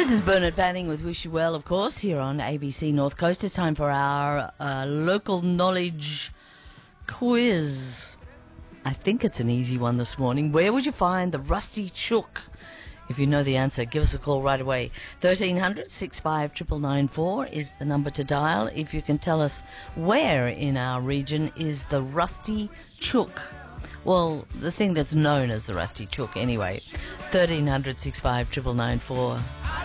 This is Bernard Fanning with Wish You Well, of course, here on ABC North Coast. It's time for our local knowledge quiz. I think it's an easy one this morning. Where would you find the rusty chook? If you know the answer, give us a call right away. 1300 65 999 is the number to dial. If you can tell us where in our region is the rusty chook. Well, the thing that's known as the rusty chook anyway. 1300 65 999